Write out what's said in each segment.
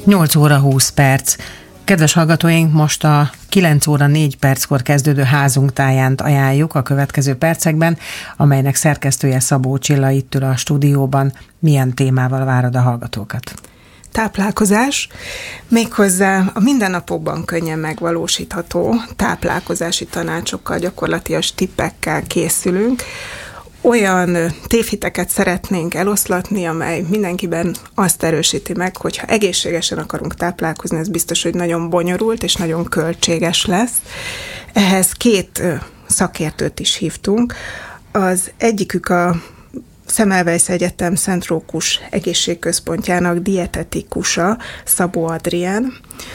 8 óra 20 perc. Kedves hallgatóink, most a 9 óra 4 perckor kezdődő házunk tájánt ajánljuk a következő percekben, amelynek szerkesztője Szabó Csilla itt ül a stúdióban. Milyen témával várod a hallgatókat? Táplálkozás, méghozzá a mindennapokban könnyen megvalósítható táplálkozási tanácsokkal, gyakorlatias tippekkel készülünk. Olyan tévhiteket szeretnénk eloszlatni, amely mindenkiben azt erősíti meg, hogyha egészségesen akarunk táplálkozni, ez biztos, hogy nagyon bonyolult és nagyon költséges lesz. Ehhez 2 szakértőt is hívtunk. Az egyikük a Semmelweis Egyetem Szent Rókus egészségközpontjának dietetikusa, Szabó Adrián,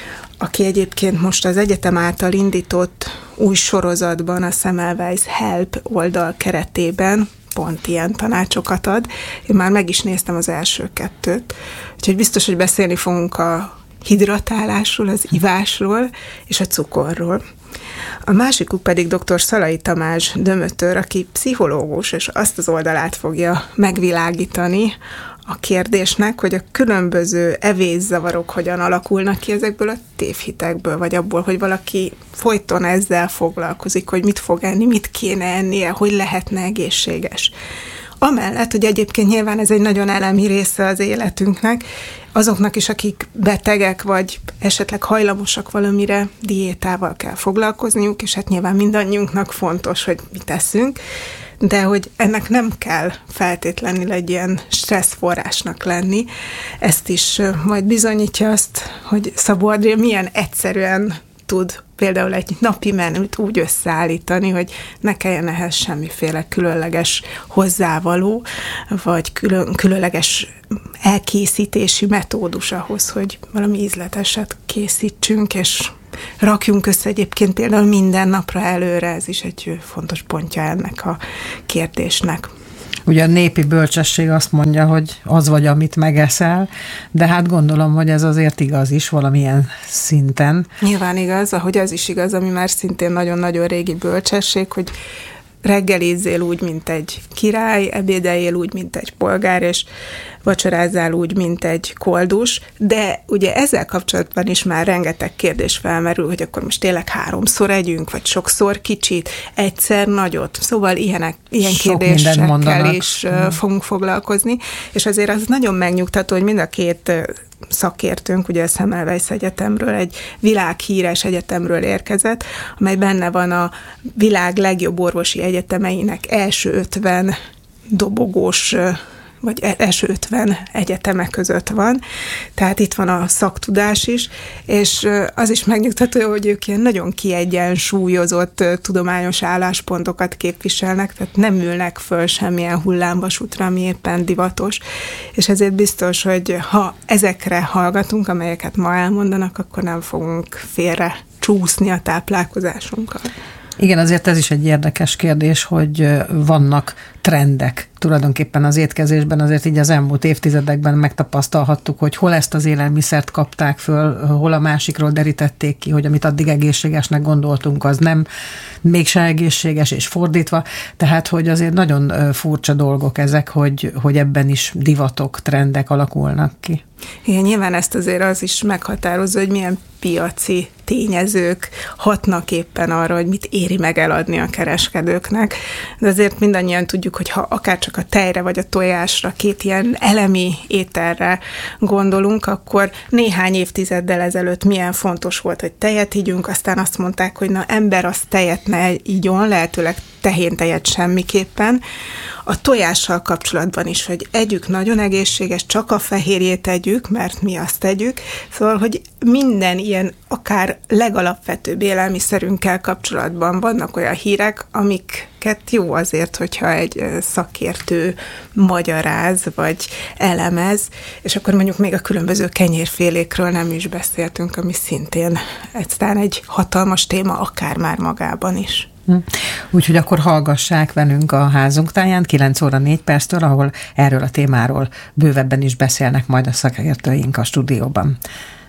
aki egyébként most az egyetem által indított új sorozatban, a Semmelweis Help oldal keretében pont ilyen tanácsokat ad. Én már meg is néztem az első 2-t, úgyhogy biztos, hogy beszélni fogunk a hidratálásról, az ivásról és a cukorról. A másikuk pedig dr. Szalai Tamás Dömötör, aki pszichológus, és azt az oldalát fogja megvilágítani a kérdésnek, hogy a különböző evészavarok hogyan alakulnak ki ezekből a tévhitekből, vagy abból, hogy valaki folyton ezzel foglalkozik, hogy mit fog enni, mit kéne ennie, hogy lehetne egészséges. Amellett, hogy egyébként nyilván ez egy nagyon elemi része az életünknek, azoknak is, akik betegek, vagy esetleg hajlamosak valamire, diétával kell foglalkozniuk, és hát nyilván mindannyiunknak fontos, hogy mit teszünk, de hogy ennek nem kell feltétlenül egy ilyen stresszforrásnak lenni. Ezt is majd bizonyítja azt, hogy Szabó Adrián milyen egyszerűen tud például egy napi menüt úgy összeállítani, hogy ne kelljen ehhez semmiféle különleges hozzávaló, vagy különleges elkészítési metódus ahhoz, hogy valami ízleteset készítsünk, és rakjunk össze egyébként például minden napra előre, ez is egy fontos pontja ennek a kérdésnek. Ugye a népi bölcsesség azt mondja, hogy az vagy, amit megeszel, de hát gondolom, hogy ez azért igaz is valamilyen szinten. Nyilván igaz, ahogy az is igaz, ami már szintén nagyon-nagyon régi bölcsesség, hogy reggelizzél úgy, mint egy király, ebédeljél úgy, mint egy polgár, és vacsorázzál úgy, mint egy koldus, de ugye ezzel kapcsolatban is már rengeteg kérdés felmerül, hogy akkor most tényleg 3-szor együnk, vagy sokszor kicsit, egyszer nagyot. Szóval ilyen kérdésekkel is fogunk foglalkozni, és azért az nagyon megnyugtató, hogy mind a 2 szakértőnk, ugye a Semmelweis Egyetemről, egy világhíres egyetemről érkezett, amely benne van a világ legjobb orvosi egyetemeinek első 50 dobogós, vagy első 50 egyetemek között van, tehát itt van a szaktudás is, és az is megnyugtató, hogy ők ilyen nagyon kiegyensúlyozott tudományos álláspontokat képviselnek, tehát nem ülnek föl semmilyen hullámvasútra, ami éppen divatos, és ezért biztos, hogy ha ezekre hallgatunk, amelyeket ma elmondanak, akkor nem fogunk félre csúszni a táplálkozásunkkal. Igen, azért ez is egy érdekes kérdés, hogy vannak trendek tulajdonképpen az étkezésben, azért így az elmúlt évtizedekben megtapasztalhattuk, hogy hol ezt az élelmiszert kapták föl, hol a másikról derítették ki, hogy amit addig egészségesnek gondoltunk, az nem mégse egészséges, és fordítva. Tehát, hogy azért nagyon furcsa dolgok ezek, hogy ebben is divatok, trendek alakulnak ki. Igen, nyilván ezt azért az is meghatározza, hogy milyen piaci tényezők hatnak éppen arra, hogy mit éri meg eladni a kereskedőknek. De azért mindannyian tudjuk, hogy ha akár csak a tejre vagy a tojásra, 2 ilyen elemi ételre gondolunk, akkor néhány évtizeddel ezelőtt milyen fontos volt, hogy tejet ígyunk, aztán azt mondták, hogy na ember, az tejet ne igyon, lehetőleg tehéntejet semmiképpen. A tojással kapcsolatban is, hogy együk nagyon egészséges, csak a fehérjét együk, mert mi azt tegyük. Szóval, hogy minden ilyen akár legalapvetőbb élelmiszerünkkel kapcsolatban vannak olyan hírek, amiket jó azért, hogyha egy szakértő magyaráz, vagy elemez, és akkor mondjuk még a különböző kenyérfélékről nem is beszéltünk, ami szintén egyáltalán egy hatalmas téma, akár már magában is. Úgyhogy akkor hallgassák velünk a házunk táján 9 óra 4 perctől, ahol erről a témáról bővebben is beszélnek majd a szakértőink a stúdióban.